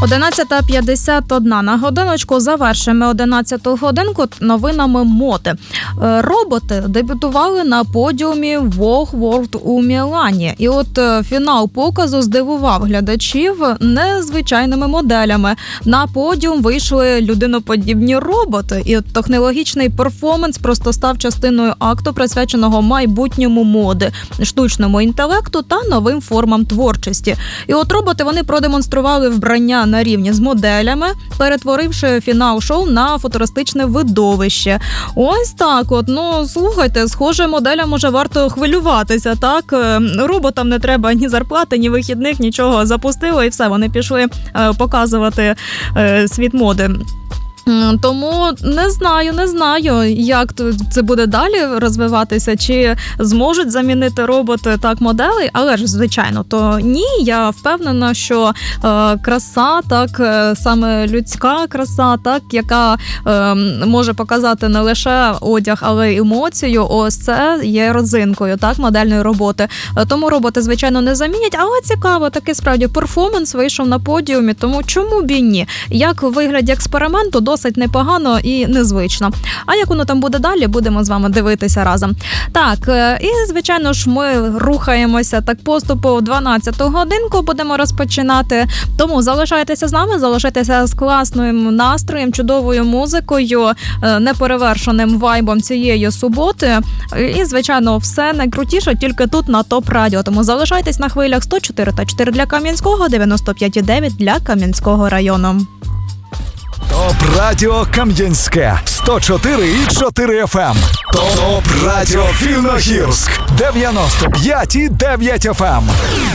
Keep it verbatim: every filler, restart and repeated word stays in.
одинадцята п'ятдесят одна на годиночку. Завершимо одинадцяту годинку новинами моди. Роботи дебютували на подіумі Vogue World у Мілані. І от фінал показу здивував глядачів незвичайними моделями. На подіум вийшли людиноподібні роботи. І от технологічний перформанс просто став частиною акту, присвяченого майбутньому моди, штучному інтелекту та новим формам творчості. І от роботи, вони продемонстрували вбрання на рівні з моделями, перетворивши фінал шоу на футуристичне видовище. Ось так от. Ну, слухайте, схоже, моделям уже варто хвилюватися, так? Роботам не треба ні зарплати, ні вихідних, нічого. Запустили і все, вони пішли показувати світ моди. Тому не знаю, не знаю, як це буде далі розвиватися, чи зможуть замінити роботи так моделей, але ж, звичайно, то ні, я впевнена, що е, краса, так, саме людська краса, так, яка е, може показати не лише одяг, але й емоцію, ось це є родзинкою, так, модельної роботи. Тому роботи, звичайно, не замінять, але цікаво, такий справді перформанс вийшов на подіумі, тому чому б і ні? Як у вигляді експерименту, досить непогано і незвично. А як воно там буде далі, будемо з вами дивитися разом. Так, і, звичайно ж, ми рухаємося так поступово в дванадцяту годинку, будемо розпочинати. Тому залишайтеся з нами, залишайтеся з класним настроєм, чудовою музикою, неперевершеним вайбом цієї суботи. І, звичайно, все найкрутіше тільки тут на ТОП Радіо. Тому залишайтесь на хвилях сто чотири та чотири для Кам'янського, дев'яносто п'ять і дев'ять для Кам'янського району. ТОП Радіо Кам'янське сто чотири і чотири еф ем. ТОП Радіо Вільногірськ дев'яносто п'ять і дев'ять еф ем.